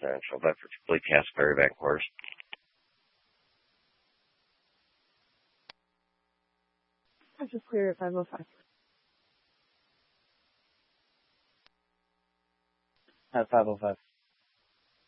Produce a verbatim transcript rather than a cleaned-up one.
Residential, Bedford Complete Casper Bank Course. I just clear at five oh five. At five oh five.